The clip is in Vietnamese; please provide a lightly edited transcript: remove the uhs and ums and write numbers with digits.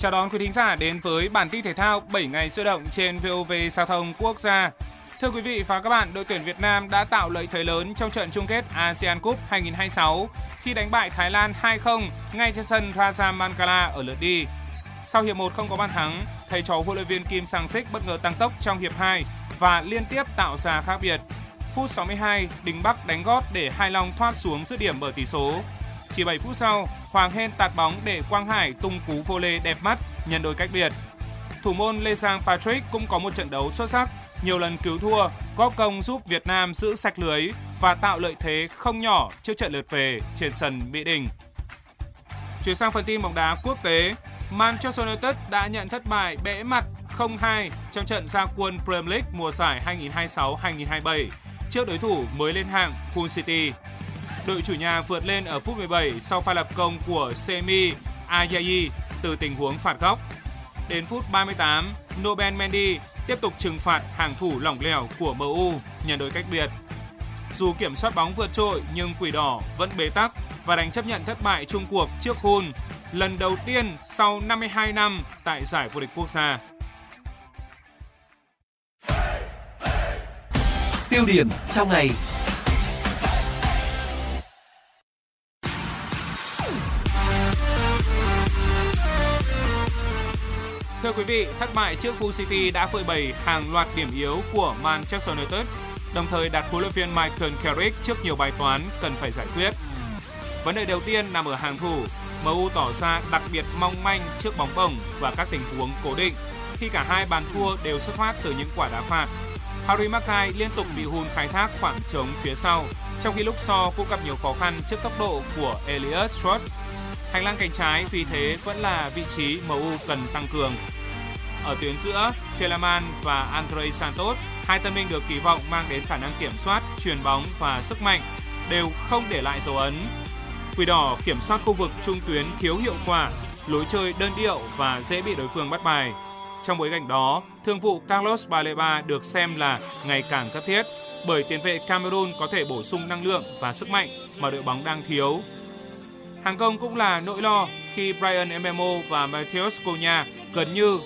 Chào đón quý thính giả đến với bản tin thể thao 7 ngày sôi động trên VOV Giao thông Quốc gia. Thưa quý vị và các bạn, đội tuyển Việt Nam đã tạo lợi thế lớn trong trận chung kết ASEAN Cup 2026 khi đánh bại Thái Lan 2-0 ngay trên sân Raja Mankala ở lượt đi. Sau hiệp 1 không có bàn thắng, thầy trò huấn luyện viên Kim Sang-sik bất ngờ tăng tốc trong hiệp 2 và liên tiếp tạo ra khác biệt. Phút 62, Đình Bắc đánh gót để Hai Long thoát xuống dứt điểm mở tỷ số. Chỉ 7 phút sau, Hoàng Hên tạt bóng để Quang Hải tung cú volley đẹp mắt nhân đôi cách biệt. Thủ môn Lê Sang Patrick cũng có một trận đấu xuất sắc, nhiều lần cứu thua, góp công giúp Việt Nam giữ sạch lưới và tạo lợi thế không nhỏ trước trận lượt về trên sân Mỹ Đình. Chuyển sang phần tin bóng đá quốc tế, Manchester United đã nhận thất bại bẽ mặt 0-2 trong trận ra quân Premier League mùa giải 2026-2027 trước đối thủ mới lên hạng Hull City. Đội chủ nhà vượt lên ở phút 17 sau pha lập công của Semi Ajayi từ tình huống phạt góc. Đến phút 38, Nobel Mendy tiếp tục trừng phạt hàng thủ lỏng lẻo của MU nhân đôi cách biệt. Dù kiểm soát bóng vượt trội nhưng Quỷ Đỏ vẫn bế tắc và đành chấp nhận thất bại chung cuộc trước Hull lần đầu tiên sau 52 năm tại giải vô địch quốc gia. Tiêu điểm trong ngày. Thưa quý vị, thất bại trước Hull City đã phơi bày hàng loạt điểm yếu của Manchester United, đồng thời đặt huấn luyện viên Michael Carrick trước nhiều bài toán cần phải giải quyết. Vấn đề đầu tiên nằm ở hàng thủ. MU tỏ ra đặc biệt mong manh trước bóng bổng và các tình huống cố định, khi cả hai bàn thua đều xuất phát từ những quả đá phạt. Harry Maguire liên tục bị Hull khai thác khoảng trống phía sau, trong khi Luke Shaw cũng gặp nhiều khó khăn trước tốc độ của Elliott Schwartz. Hành lang cánh trái vì thế vẫn là vị trí MU cần tăng cường. Ở tuyến giữa, Tielemans và Andre Santos, hai tân binh được kỳ vọng mang đến khả năng kiểm soát, chuyền bóng và sức mạnh, đều không để lại dấu ấn. Quỷ Đỏ kiểm soát khu vực trung tuyến thiếu hiệu quả, lối chơi đơn điệu và dễ bị đối phương bắt bài. Trong bối cảnh đó, thương vụ Carlos Baleba được xem là ngày càng cấp thiết, bởi tiền vệ Cameroon có thể bổ sung năng lượng và sức mạnh mà đội bóng đang thiếu. Hàng công cũng là nỗi lo khi Bryan Mbeumo và Matheus Cunha gần như